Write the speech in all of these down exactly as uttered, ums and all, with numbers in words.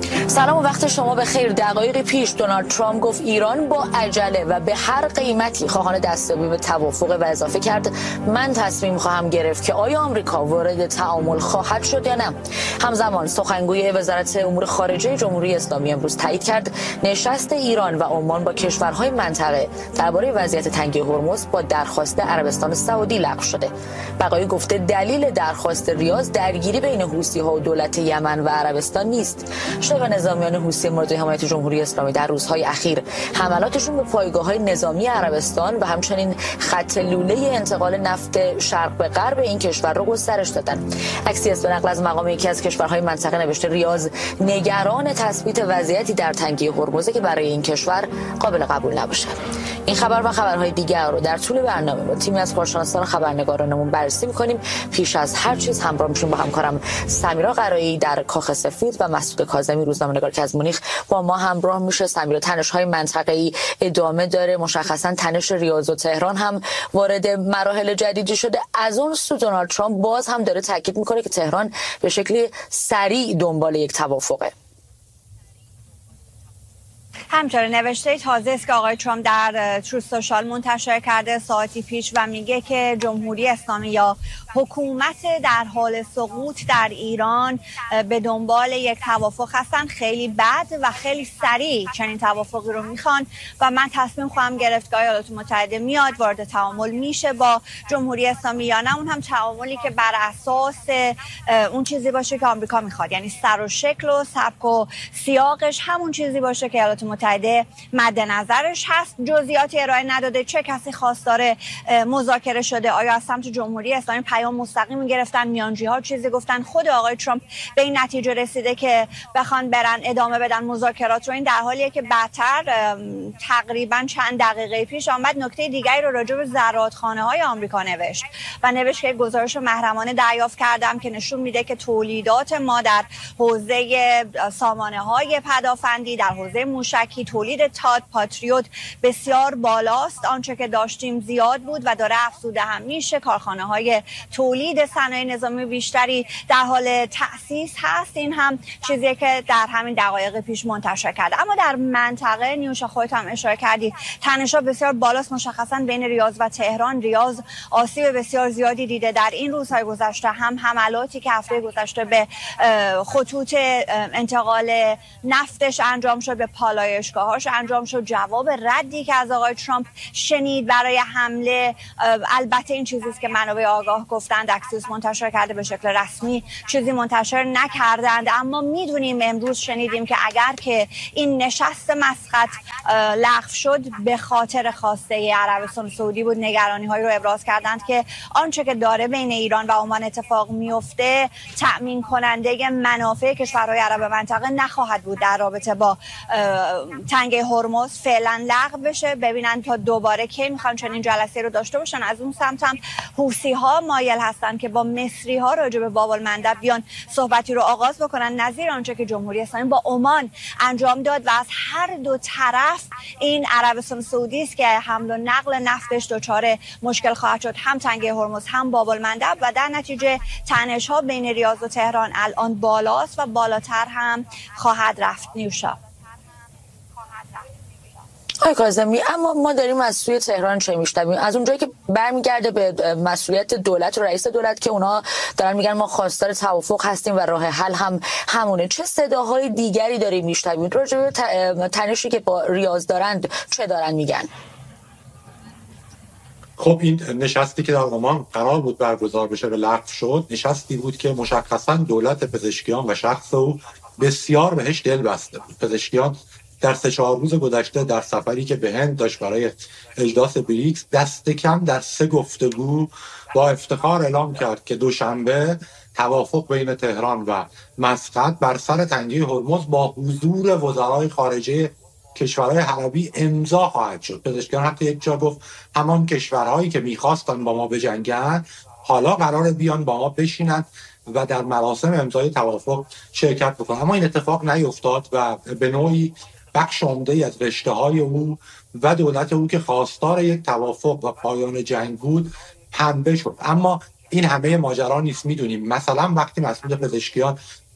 سلام و وقت شما بخیر. دقایقی پیش دونالد ترامپ گفت ایران با عجله و به هر قیمتی خواهان دستیابی به توافق و اضافه کرد من تصمیم خواهم گرفت که آیا آمریکا وارد تعامل خواهد شد یا نه. همزمان سخنگوی وزارت امور خارجه جمهوری اسلامی امروز تایید کرد نشست ایران و عمان با کشورهای منطقه درباره وضعیت تنگه هرمز با درخواست عربستان سعودی لغو شده. بقایی گفته دلیل درخواست ریاض درگیری بین حوثی‌ها و دولت یمن و عربستان نیست. شبه نظامیان حوثی مورد حمایت جمهوری اسلامی در روزهای اخیر حملاتشون به پایگاه‌های نظامی عربستان و همچنین خط لوله انتقال نفت شرق به غرب این کشور رو گسترش دادن. عکسی است به نقل از مقام یکی از کشورهای منطقه نوشته ریاض نگران تثبیت وضعیتی در تنگه هرمز که برای این کشور قابل قبول نباشه. این خبر و خبرهای دیگر رو در طول برنامه با تیمی از کارشناسان خبرنگارانمون بررسی می‌کنیم. پیش از هر چیز همراه میشیم با همکارم سمیرا قرایی در کاخ سفید و مسعود کاظمی روزنامه‌نگار که از مونیخ با ما همراه میشه. سمیرا، تنش‌های منطقه‌ای ادامه داره، مشخصا تنش ریاض و تهران هم وارد مراحل جدیدی شده. از اون سو دونالد ترامپ باز هم داره تاکید میکنه که تهران به شکلی سریع دنبال یک توافقه. همچنین نوشته تازه است که آقای ترامپ در تروث سوشال منتشر کرده ساعتی پیش و میگه که جمهوری اسلامی یا حکومت در حال سقوط در ایران به دنبال یک توافق هستن. خیلی بد و خیلی سریع چنین توافقی رو میخوان و من تصمیم خواهم گرفت که ایالات متحده میاد وارد تعامل میشه با جمهوری اسلامی یا نه. اون هم تعاملی که بر اساس اون چیزی باشه که آمریکا میخواد، یعنی سر و شکل و سبک و سیاقش همون چیزی باشه که ایالات متحده مد نظرش هست. جزئیاتی ارائه نداده، چه کسی خواستار مذاکره شده، آیا از سمت جمهوری اسلامی پیام مستقیم گرفتن، میانجی‌ها چیزی گفتن. خود آقای ترامپ به این نتیجه رسیده که بخوان برن ادامه بدن مذاکرات رو. این در حالیه که بعدتر تقریبا چند دقیقه پیش آمد نکته دیگری رو راجع به زرادخانه‌های آمریکا نوشت و نوشت که گزارش محرمانه دریافت کردم که نشون میده که تولیدات ما در حوزه سامانه‌های پدافندی، در حوزه موشکی، تولید تاد پاتریوت بسیار بالاست. آنچه که داشتیم زیاد بود و داره افزوده هم میشه. کارخانه‌های تولید صنایع نظامی بیشتری در حال تأسیس هست. این هم چیزیه که در همین دقایق پیش منتشر کرده. اما در منطقه نیوشا خودت هم اشاره کردی تنش‌ها بسیار بالاست، مشخصا بین ریاض و تهران. ریاض آسیب بسیار زیادی دیده در این روزهای گذشته. هم حملاتی که هفته گذشته به خطوط انتقال نفتش انجام شد، به پالایشگاهاش انجام شد، جواب ردی که از آقای ترامپ شنید برای حمله. البته این چیزیست که منابع آگاه گفتند، اکسیوس منتشر کرده، به شکل رسمی چیزی منتشر نکردند. اما میدونیم امروز شنیدیم که اگر که این نشست مسقط لغو شد به خاطر خواسته عربستان سعودی بود. نگرانی هایی رو ابراز کردند که آنچه که داره بین ایران و عمان اتفاق میفته تأمین کننده منافع کشورهای عرب منطقه نخواهد بود در رابطه با تنگه هرمز. فعلا لغو بشه، ببینن تا دوباره کی میخوان چنین جلسه رو داشته باشن. از اون سمت هم حوثی ها مایل هستن که با مصری ها راجع به باب المندب بیان صحبتی رو آغاز بکنن، نظیر آنچه که جمهوری اسلامی با عمان انجام داد. و از هر دو طرف این عربستان سعودی است که حمل و نقل نفتش دچار مشکل خواهد شد، هم تنگه هرمز هم باب المندب، و در نتیجه تنش ها بین ریاض و تهران الان بالاست و بالاتر هم خواهد رفت. نیوشا آقای کاظمی، اما ما داریم از سوی تهران چه میشنویم؟ از اونجایی که برمیگرده به مسئولیت دولت و رئیس دولت که اونا دارن میگن ما خواستار توافق هستیم و راه حل هم همونه، چه صداهای دیگری داریم میشنویم راجع به تنشی که با ریاض دارند؟ چه دارن میگن؟ خب این نشستی که در عمان قرار بود برگزار بشه و لغو شد، نشستی بود که مشخصا دولت پزشکیان و شخص او بسیار بهش دل بسته بود. پزشکیان در سه چهار روز گذشته در سفری که به هند داشت برای اجلاس بریکس دست کم در سه گفتگو با افتخار اعلام کرد که دوشنبه توافق بین تهران و مسقط بر سر تنگه هرمز با حضور وزرای خارجه کشورهای عربی امضا خواهد شد. پزشکیان حتی یک جا گفت همان کشورهایی که میخواستن با ما بجنگن حالا قراره بیان با ما بشینن و در مراسم امضای توافق شرکت بکنن. اما این اتفاق نیفتاد و به نوعی بخش عمده‌ای از رشته‌های او و دولت او که خواستار یک توافق و پایان جنگ بود پنبه شد. اما این همه ماجرا نیست. میدونیم مثلا وقتی مسئول پزشکیان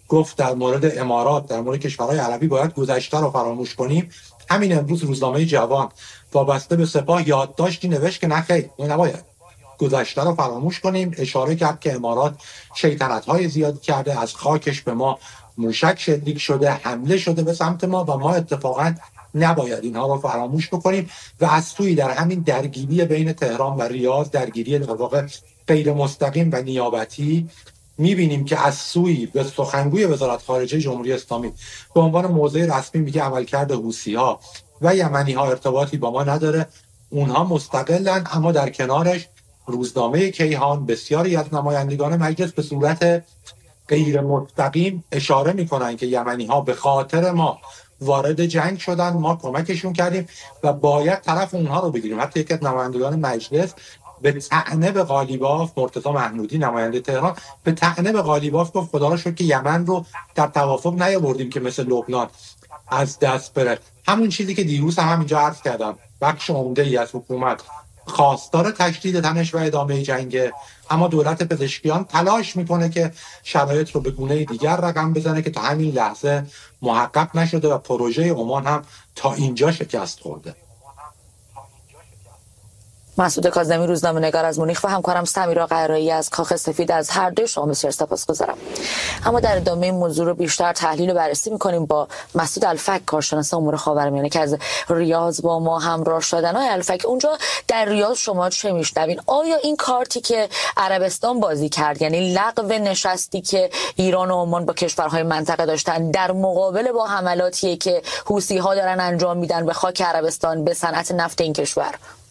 گفت در مورد امارات، در مورد کشورهای عربی باید گذشته رو فراموش کنیم، همین امروز روزنامه جوان وابسته به سپاه یادداشتی نوشت که نخیر، نباید گذشته رو فراموش کنیم. اشاره کرد که امارات شیطنت‌های زیادی کرده، از خاکش به ما موشک شلیک شده، حمله شده به سمت ما و ما اتفاقا نباید اینها رو فراموش بکنیم. و از سوی در همین درگیری بین تهران و ریاض، درگیری در واقع غیر مستقیم و نیابتی، میبینیم که از سوی به سخنگوی وزارت خارجه جمهوری اسلامی به عنوان موضع رسمی میگه عملکرد حوثی‌ها و یمنی‌ها ارتباطی با ما نداره، اونها مستقلن. اما در کنارش روزنامه کیهان بسیاری از نمایندگان مجلس به صورت غیر مستقیم اشاره میکنن که یمنی‌ها به خاطر ما وارد جنگ شدن، ما کمکشون کردیم و باید طرف اونها رو بگیریم. حتی یکی از نمایندگان مجلس به طعنه به قالیباف، مرتضی محمودی نماینده تهران، به طعنه به قالیباف گفت خدا رو شکر که یمن رو در توافق نیاوردیم که مثل لبنان از دست بره. همون چیزی که دیروز هم همینجا عرض کردم، بخش عمده‌ای از حکومت خواستار تشدید تنش و ادامه جنگ، اما دولت پزشکیان تلاش میکنه که شرایط رو به گونه دیگر رقم بزنه که تا همین لحظه محقق نشده و پروژه عمان هم تا اینجا شکست خورده. مسعود کاظمی، روزنامه‌نگار از مونیخ، و همکارم سمیرا قرایی از کاخ سفید از هر دوی شما بسیار سپاسگزارم. اما در ادامه این موضوع رو بیشتر تحلیل و بررسی می‌کنیم با مسعود الفک، کارشناس امور خاورمیانه که از ریاض با ما همراه شدن. آقای الفک، اونجا در ریاض شما چه میشنوین؟ آیا این کارتی که عربستان بازی کرد، یعنی لغو نشستی که ایران و عمان با کشورهای منطقه داشتن، در مقابل با حملاتی که حوثی‌ها دارن انجام میدن به خاک عربستان، به صنعت نفت این کشور؟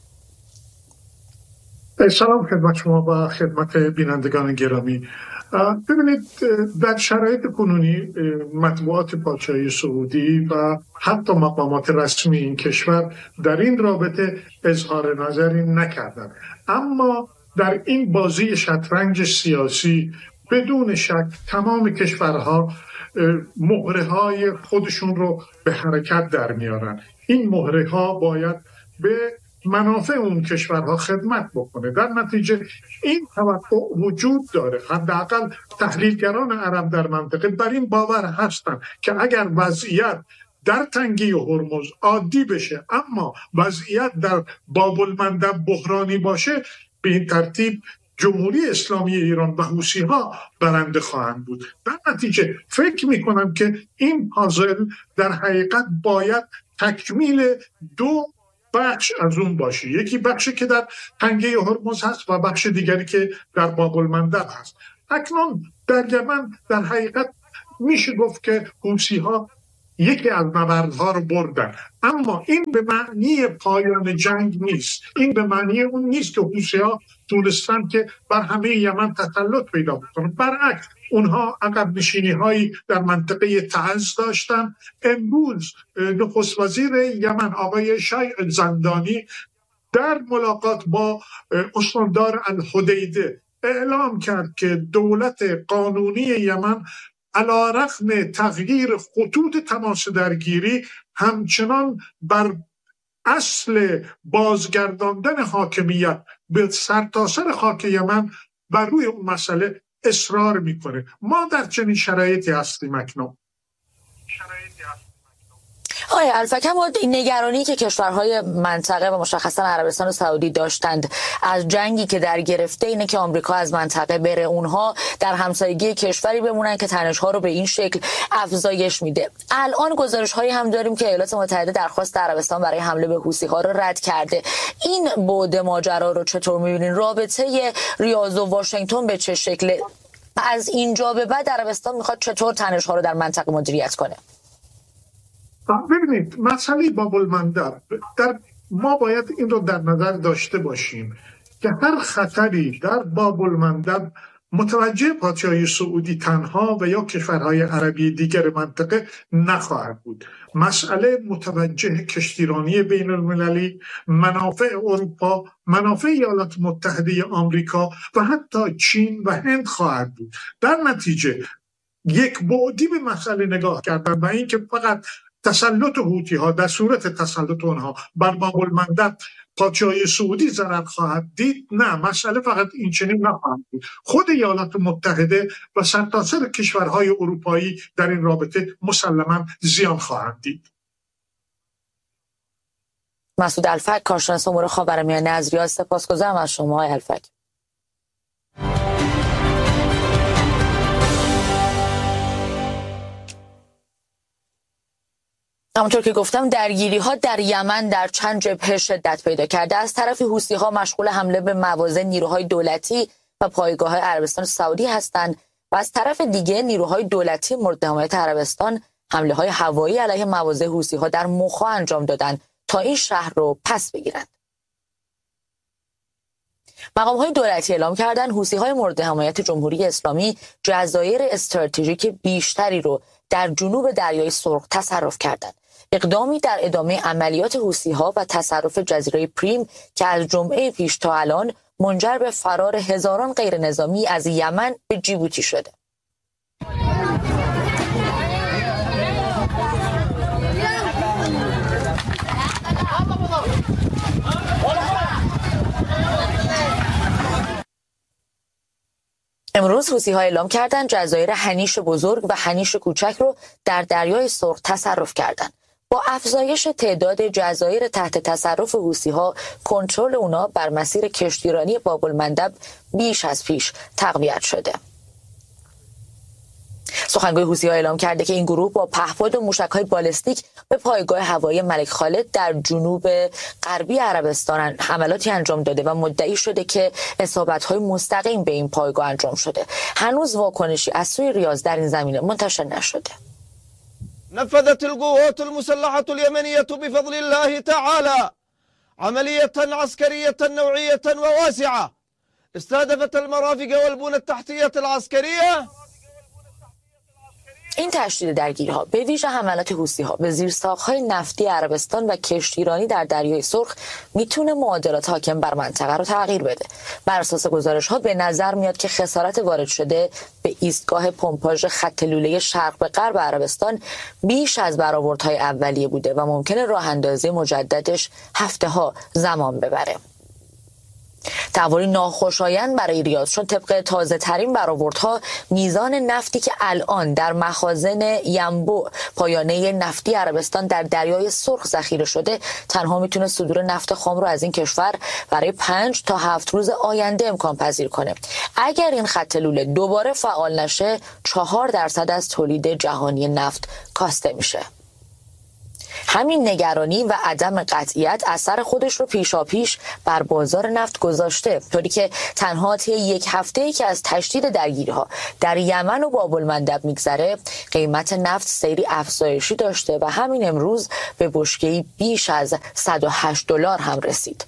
سلام خدمت شما و خدمت بینندگان گرامی. ببینید، در شرایط کنونی مطبوعات پادشاهی سعودی و حتی مقامات رسمی این کشور در این رابطه اظهار نظری نکردند، اما در این بازی شطرنج سیاسی بدون شک تمام کشورها مهره‌های خودشون رو به حرکت در میارن. این مهره‌ها باید به منافع اون کشورها خدمت بکنه. در نتیجه این توقع وجود داره. حداقل تحلیلگران عرب در منطقه بر این باور هستند که اگر وضعیت در تنگه هرمز عادی بشه اما وضعیت در باب المندب بحرانی باشه، به این ترتیب جمهوری اسلامی ایران و حوثی‌ها برنده خواهند بود. در نتیجه فکر می‌کنم که این پازل در حقیقت باید تکمیل دو بخش از اون باشه. یکی بخشی که در تنگه هرمز هست و بخش دیگری که در باب المندب هست. اکنون در یمن در حقیقت میشه گفت که حوثی‌ها یکی از نبردها رو بردن، اما این به معنی پایان جنگ نیست. این به معنی اون نیست که حوثی‌ها تونستن که بر همه یمن تسلط پیدا بکنن. برعکس، اونها عقب نشینی هایی در منطقه تعز داشتن. امروز نخست وزیر یمن آقای شیع زندانی در ملاقات با استاندار الحدیده اعلام کرد که دولت قانونی یمن علیرغم تغییر خطوط تماس درگیری همچنان بر اصل بازگرداندن حاکمیت به سرتاسر خاک یمن بر روی اون مسئله اصرار میکنه. ما در چنین شرایطی هستیم اکنون. آقای الفک، اما این نگرانی که کشورهای منطقه و مشخصا عربستان و سعودی داشتند از جنگی که در گرفته اینه که آمریکا از منطقه بره، اونها در همسایگی کشوری بمونن که تنش‌ها رو به این شکل افزایش میده. الان گزارش‌هایی هم داریم که ایالات متحده درخواست عربستان برای حمله به حوثی‌ها رو رد کرده. این بعد ماجرا رو چطور می‌بینین؟ رابطه ریاض و واشنگتن به چه شکله؟ از اینجا به بعد عربستان میخواد چطور تنش‌ها رو در منطقه مدیریت کنه؟ ببینید، مسئله باب المندب در ما باید این رو در نظر داشته باشیم که هر خطری در باب المندب متوجه پادشاهی سعودی تنها و یا کشورهای عربی دیگر منطقه نخواهد بود. مسئله متوجه کشتیرانی بین المللی، منافع اروپا، منافع ایالات متحده آمریکا و حتی چین و هند خواهد بود. در نتیجه یک بعدی به مسئله نگاه کردن و این که فقط تسلط حوتی ها در صورت تسلط اونها بر باب المندب پادشاهی سعودی ضرر خواهد دید؟ نه، مسئله فقط این چنین نخواهد بود. خود ایالات متحده و سرتاسر کشورهای اروپایی در این رابطه مسلما زیان خواهند دید. مسعود الفک، کارشناس امور خاورمیانه از ریاض، سپاسگزارم از شما آقای الفک. همونطور که گفتم درگیری ها در یمن در چند جبهه شدت پیدا کرده. از طرفی حوثی ها مشغول حمله به مواضع نیروهای دولتی و پایگاه عربستان سعودی هستند و از طرف دیگه نیروهای دولتی مورد حمایت عربستان حمله های هوایی علیه مواضع حوثی ها در موخا انجام دادند تا این شهر رو پس بگیرند. مقام های دولتی اعلام کردند حوثی های مورد حمایت جمهوری اسلامی جزایر استراتژیک بیشتری رو در جنوب دریای سرخ تصرف کردند. اقدامی در ادامه عملیات حوثی‌ها و تصرف جزیره پریم که از جمعه پیش تا الان منجر به فرار هزاران غیر نظامی از یمن به جیبوتی شده. امروز حوثی‌ها اعلام کردند جزایر هنیش بزرگ و هنیش کوچک رو در دریای سرخ تصرف کردند. با افزایش تعداد جزایر تحت تصرف حوثی‌ها، کنترل اونا بر مسیر کشتیرانی باب المندب بیش از پیش تقویت شده. سخنگوی حوثی‌ها اعلام کرده که این گروه با پهپاد و موشک‌های بالستیک به پایگاه هوایی ملک خالد در جنوب غربی عربستان حملاتی انجام داده و مدعی شده که اصابت‌های مستقیم به این پایگاه انجام شده. هنوز واکنشی از سوی ریاض در این زمینه منتشر نشده. نفذت القوات المسلحة اليمنية بفضل الله تعالى عملية عسكرية نوعية وواسعة استهدفت المرافق والبنى التحتية العسكرية. این تشدید درگیری‌ها به ویژه حملات حوثی‌ها به زیرساخت‌های نفتی عربستان و کشتیرانی در دریای سرخ میتونه معادلات حاکم بر منطقه رو تغییر بده. بر اساس گزارش‌ها به نظر میاد که خسارت وارد شده به ایستگاه پمپاژ خط لوله شرق به غرب عربستان بیش از برآوردهای اولیه بوده و ممکنه راه‌اندازی مجددش هفته‌ها زمان ببره. تحولی ناخوشایند برای ریاض، چون طبق تازه ترین برآوردها میزان نفتی که الان در مخازن ینبوع پایانه نفتی عربستان در دریای سرخ ذخیره شده تنها میتونه صدور نفت خام رو از این کشور برای پنج تا هفت روز آینده امکان پذیر کنه. اگر این خط لوله دوباره فعال نشه چهار درصد از تولید جهانی نفت کاسته میشه. همین نگرانی و عدم قطعیت اثر خودش رو پیشاپیش بر بازار نفت گذاشته، طوری که تنها طی یک هفته‌ای که از تشدید درگیری‌ها در یمن و باب المندب میگذره قیمت نفت سیری افزایشی داشته و همین امروز به بشکه‌ای بیش از صد و هشت دلار هم رسید.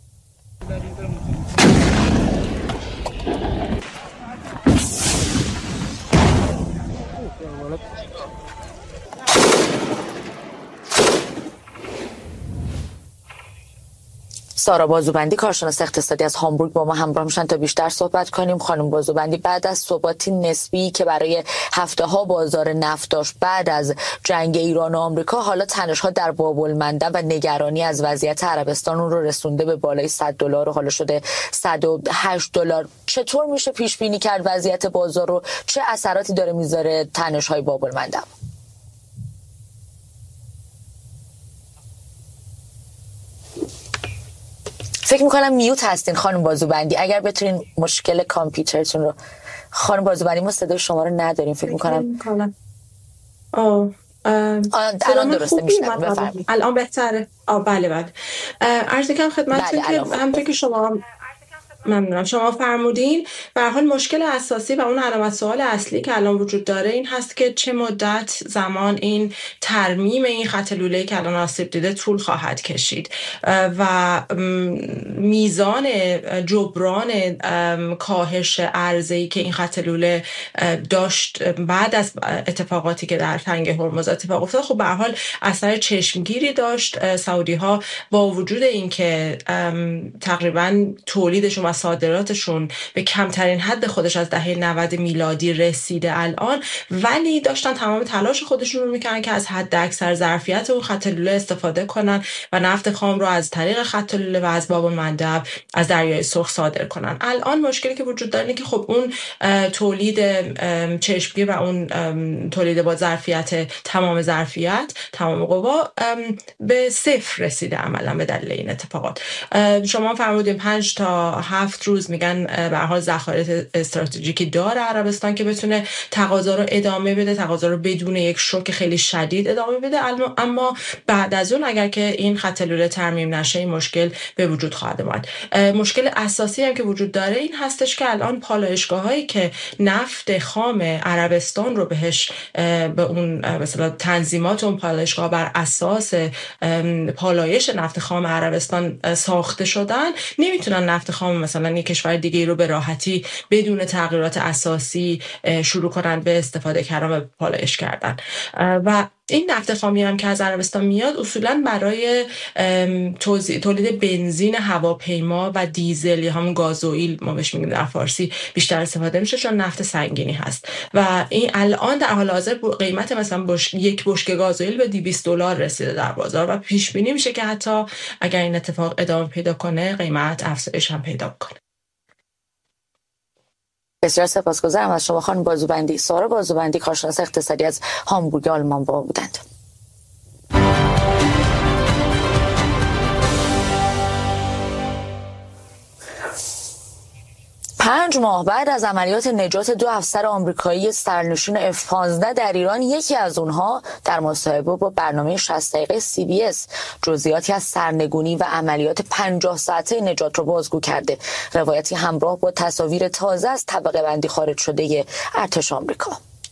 سارا بازوبندی، کارشناس اقتصادی از هامبورگ، با ما همراه میشن تا بیشتر صحبت کنیم. خانم بازوبندی، بعد از ثباتی نسبی که برای هفته ها بازار نفت داشت بعد از جنگ ایران و آمریکا، حالا تنش ها در باب المندب و نگرانی از وضعیت عربستان اون رو رسونده به بالای صد دلار و حالا شده صد و هشت دلار. چطور میشه پیش بینی کرد وضعیت بازار رو؟ چه اثراتی داره میذاره تنش های باب المندب؟ فکر میکنم میوت هستین خانم بازوبندی، اگر بتونین مشکل کامپیوترتون رو. خانم بازوبندی ما صدای شما رو نداریم فکر میکنم. آه الان درسته میشنم، بفرمایید. الان بهتره؟ آه بله بله. عرض کنم خدمتتون که همونطور که شما ممنونم شما فرمودین، به هر حال مشکل اساسی و اون علامت سوال اصلی که الان وجود داره این هست که چه مدت زمان این ترمیم این خط لوله‌ای که الان آسیب دیده طول خواهد کشید و میزان جبران کاهش عرضه‌ای که این خط لوله داشت بعد از اتفاقاتی که در تنگه هرمز اتفاق افتاد، خب به هر حال اثر چشمگیری داشت. سعودی‌ها با وجود اینکه تقریبا تولیدشون صادراتشون به کمترین حد خودش از دهه نود میلادی رسیده الان، ولی داشتن تمام تلاش خودشون رو میکنن که از حد اکثر ظرفیت اون خط لوله استفاده کنن و نفت خام رو از طریق خط لوله و از باب المندب از دریای سرخ صادر کنن. الان مشکلی که وجود داره اینه که خب اون تولید چشمگیر و اون تولید با ظرفیت تمام ظرفیت تمام قوا به صفر رسیده عملا به دلیل این اتفاقات. شما فرمودین پنج تا هفت روز میگن به هر حال ذخایر استراتژیکی داره عربستان که بتونه تقاضا رو ادامه بده، تقاضا رو بدون یک شوک خیلی شدید ادامه بده، اما بعد از اون اگر که این خط لوله ترمیم نشه این مشکل به وجود خواهد اومد. مشکل اساسی هم که وجود داره این هستش که الان پالایشگاهایی که نفت خام عربستان رو بهش به اون مثلا تنظیمات اون پالایشگاه بر اساس پالایش نفت خام عربستان ساخته شدن نمیتونن نفت خام مثلا یک کشور دیگه رو به راحتی بدون تغییرات اساسی شروع کنن به استفاده کردن و پالایش کردن. و این نفت خامی هم که از عربستان میاد اصولا برای تولید بنزین هواپیما و دیزل یا همون گازوئیل ما بهش میگیم در فارسی بیشتر استفاده میشه چون نفت سنگینی هست و این الان در حال حاضر قیمت مثلا بش... یک بشکه گازوئیل به دویست دلار رسیده در بازار و پیش بینی میشه که حتی اگر این اتفاق ادامه پیدا کنه قیمت افزایش هم پیدا کنه. بسیار سپاسگزارم از شما خانم بازوبندی. سارا بازوبندی کارشناس اقتصادی از هامبورگ آلمان با بودند. پنج ماه بعد از عملیات نجات دو افسر آمریکایی سرنشین اف پانزده در ایران، یکی از اونها در مصاحبه با برنامه شصت دقیقه سی بی اس جزئیاتی از سرنگونی و عملیات پنجاه ساعته نجات را بازگو کرده. روایتی همراه با تصاویر تازه از طبقه بندی خارج شده ارتش آمریکا.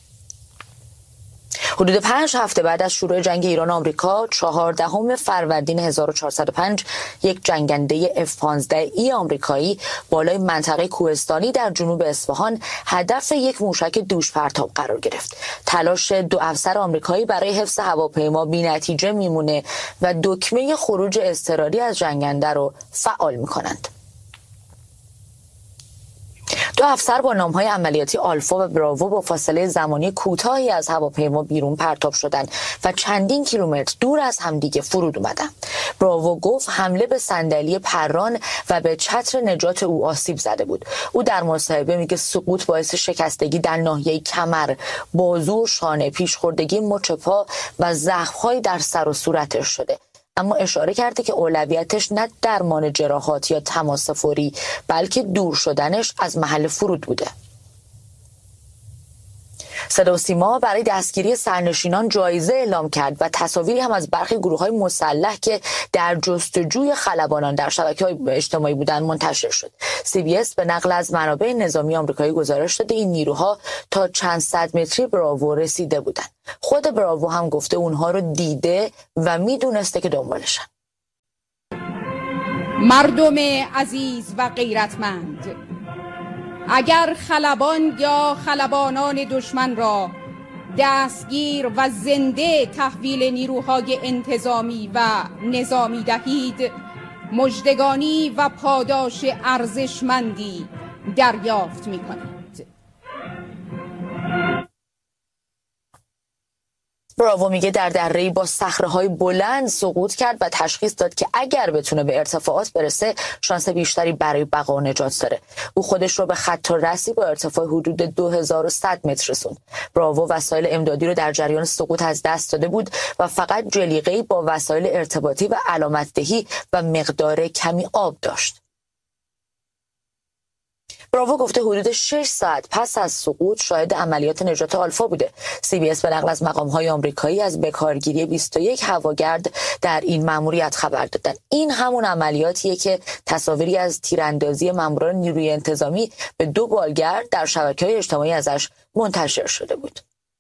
حدود پنج هفته بعد از شروع جنگ ایران آمریکا، چهاردهم فروردین هزار و چهارصد و پنج، یک جنگنده اف پانزده ای آمریکایی بالای منطقه کوهستانی در جنوب اصفهان هدف یک موشک دوش پرتاب قرار گرفت. تلاش دو افسر آمریکایی برای حفظ هواپیما بی‌نتیجه میمونه و دکمه خروج اضطراری از جنگنده رو فعال میکنند. دو افسر با نام‌های عملیاتی آلفا و براوو با فاصله زمانی کوتاهی از هواپیما بیرون پرتاب شدند و چندین کیلومتر دور از همدیگه فرود اومدند. براوو گفت حمله به صندلی پران و به چتر نجات او آسیب زده بود. او در مصاحبه میگه سقوط باعث شکستگی در ناحیه کمر، بازو و شانه، پیشخوردگی مچ پا و زخم‌هایی در سر و صورتش شده. اما اشاره کرده که اولویتش نه درمان جراحات یا تماس فوری بلکه دور شدنش از محل فرود بوده. صدا و سیما برای دستگیری سرنشینان جایزه اعلام کرد و تصاویری هم از برخی گروه‌های مسلح که در جستجوی خلبانان در شبکه‌های اجتماعی بودند منتشر شد. سی بی اس به نقل از منابع نظامی آمریکایی گزارش داده این نیروها تا چند صد متری براوو رسیده بودند. خود براوو هم گفته اونها رو دیده و میدونسته که دنبالشن. مردم عزیز و غیرتمند، اگر خلبان یا خلبانان دشمن را دستگیر و زنده تحویل نیروهای انتظامی و نظامی دهید، مژدگانی و پاداش ارزشمندی دریافت می‌کنید. براوو میگه در دره‌ای با صخره‌های بلند سقوط کرد و تشخیص داد که اگر بتونه به ارتفاعات برسه شانس بیشتری برای بقا و نجات داره. او خودش رو به خط رسی با ارتفاع حدود دو هزار و صد متر رسوند. براوو وسایل امدادی رو در جریان سقوط از دست داده بود و فقط جلیقه‌ای با وسایل ارتباطی و علامت‌دهی و مقدار کمی آب داشت. براوو گفته حدود شش ساعت پس از سقوط شاهد عملیات نجات آلفا بوده. سی بی اس به نقل از مقام‌های آمریکایی از بکارگیری بیست و یک هواگرد در این مأموریت خبر دادند. این همون عملیاتیه که تصاویری از تیراندازی ماموران نیروی انتظامی به دو بالگرد در شبکه‌های اجتماعی ازش منتشر شده بود.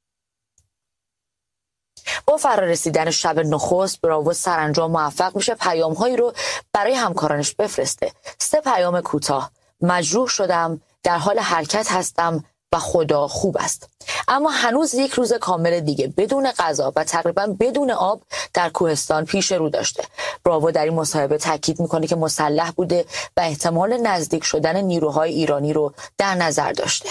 با فرارسیدن شب نخست، براوو سرانجام موفق میشه پیام‌هایی رو برای همکارانش بفرسته. سه پیام کوتاه: مجروح شدم، در حال حرکت هستم و خدا خوب است. اما هنوز یک روز کامل دیگه بدون غذا و تقریبا بدون آب در کوهستان پیش رو داشته. براوو در این مصاحبه تاکید میکنه که مسلح بوده و احتمال نزدیک شدن نیروهای ایرانی رو در نظر داشته.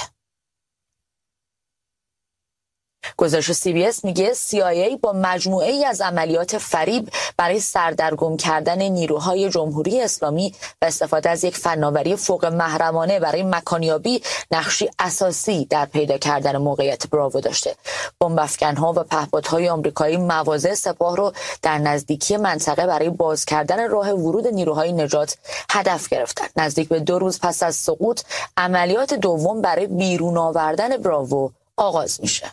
گزارش سی بی اس میگه سی آی ای با مجموعه ای از عملیات فریب برای سردرگم کردن نیروهای جمهوری اسلامی و استفاده از یک فناوری فوق محرمانه برای مکانیابی نقشی اساسی در پیدا کردن موقعیت براوو داشته. بمب افکن‌ها و پهپادهای آمریکایی مواضع سپاه رو در نزدیکی منطقه برای باز کردن راه ورود نیروهای نجات هدف گرفتند. نزدیک به دو روز پس از سقوط عملیات دوم برای بیرون آوردن براوو آغاز میشه.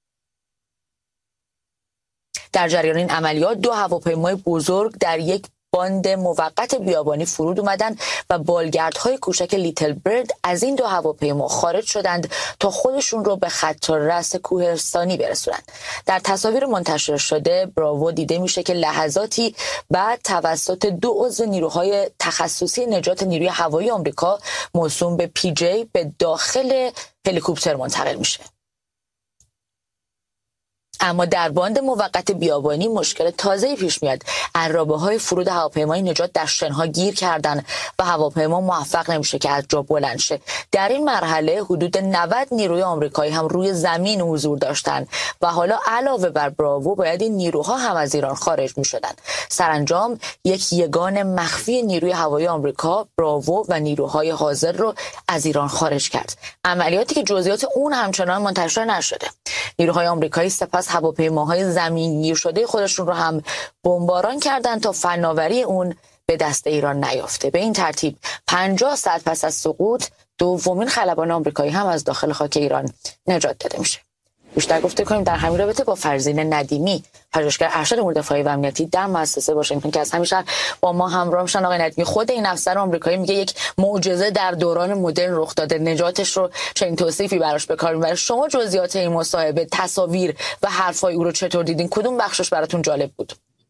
در جریان این عملیات دو هواپیمای بزرگ در یک باند موقت بیابانی فرود اومدن و بالگردهای کوچک لیتل برد از این دو هواپیما خارج شدند تا خودشون رو به خط رأس کوهستانی برسونند. در تصاویر منتشر شده براوو دیده میشه که لحظاتی بعد توسط دو عضو نیروهای تخصصی نجات نیروی هوایی آمریکا موسوم به پی جی به داخل هلیکوپتر منتقل میشه. اما در باند موقت بیابانی مشکل تازه‌ای پیش میاد. عرابه‌های فرود هواپیمای نجات در شنها گیر کردن و هواپیما موفق نمیشه که از جا بلند شه. در این مرحله حدود نود نیروی آمریکایی هم روی زمین حضور داشتن و حالا علاوه بر براوو باید این نیروها هم از ایران خارج میشدن. سرانجام یک یگان مخفی نیروی هوایی آمریکا براوو و نیروهای حاضر رو از ایران خارج کرد. عملیاتی که جزئیات اون همچنان منتشر نشده. نیروهای آمریکایی سپس هواپیماهای زمینگیر شده خودشون رو هم بمباران کردند تا فناوری اون به دست ایران نیافته. به این ترتیب پنجاه ساعت پس از سقوط دومین خلبان آمریکایی هم از داخل خاک ایران نجات داده میشه. بیشتر گفته کنیم در همین رابطه با فرزین ندیمی، پژوهشگر ارشد امور دفاعی و امنیتی در مؤسسه واشنگتن که از همیشه با ما همراه میشن. آقای ندیمی، خود این افسر آمریکایی میگه یک معجزه در دوران مدرن رخ داده، نجاتش رو چنین توصیفی براش به کار میبره. شما جزئیات این مصاحبه، تصاویر و حرفای او رو چطور دیدین؟ کدوم بخشش براتون جالب بود؟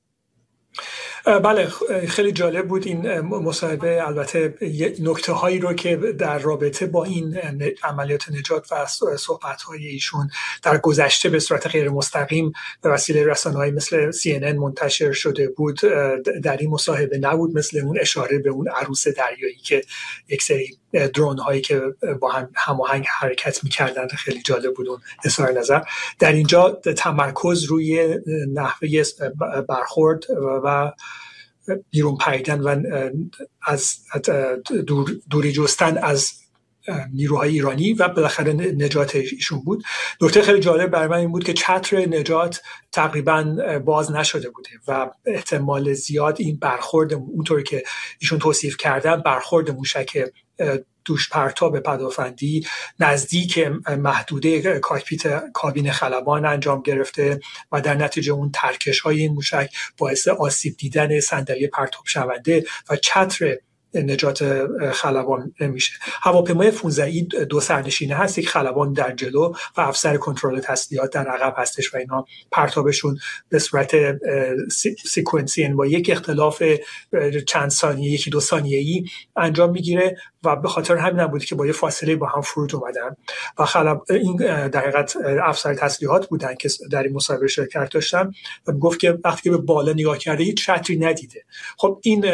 بله، خیلی جالب بود این مصاحبه. البته نکته هایی رو که در رابطه با این عملیات نجات و صحبت های ایشون در گذشته به صورت غیر مستقیم به وسیله رسانه‌های مثل سی ان ان منتشر شده بود در این مصاحبه نبود. مثل اون اشاره به اون عروس دریایی که یک سری درون هایی که با هم هماهنگ حرکت می‌کردند، خیلی جالب بود اون اظهار نظر. در اینجا تمرکز روی نحوه برخورد و بیرون پریدن و از دور دوری جستن از نیروهای ایرانی و بالاخره نجات ایشون بود. نکته خیلی جالب برای من این بود که چتر نجات تقریبا باز نشده بوده و احتمال زیاد این برخورد اونطوری که ایشون توصیف کردن، برخورد موشک دوش پرتاب پدافندی نزدیک محدوده کاکپیت کابین خلبان انجام گرفته و در نتیجه اون ترکش های این موشک باعث آسیب دیدن صندلی پرتاب شونده و چتر نجات خلبان میشه. هواپیمای پانزده دو سرنشینه هست، یک خلبان در جلو و افسر کنترل تسلیحات در عقب هستش و اینا پرتابشون به صورت سیکونسی با یک اختلاف چند ثانیه، یکی دو ثانیه‌ای انجام میگیره و به خاطر همین هم بود که با یه فاصله با هم فرود اومدن و خلب این در حقیقت افسر تسلیحات بودن که در این مصاحبه شرکت داشتن و گفت که وقتی که به بالا نگاه کرده هیچ چتری ندیده. خب این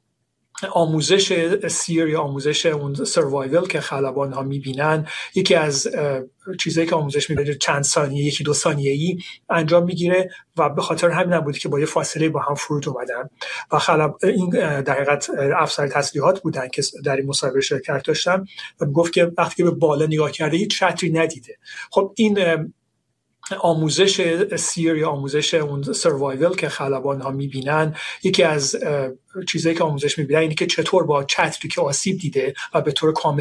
آموزش سیر یا آموزش اون سروایول که خلبان ها میبینن، یکی از چیزایی که آموزش میبینه چند ثانیه، یکی دو ثانیه‌ای انجام میگیره و به خاطر همین هم بود که با یه فاصله با هم فرود اومدن و خلب این در حقیقت افسر تسلیحات بودن که در این مصاحبه شرکت داشتن و گفت که وقتی که به بالا نگاه کرده هیچ چتری ندیده. خب این آموزش سیر یا آموزش اون سروایول که خلبان ها میبینن، یکی از چیزایی که آموزش میبینن اینه که چطور با چتری که آسیب دیده و به طور کامل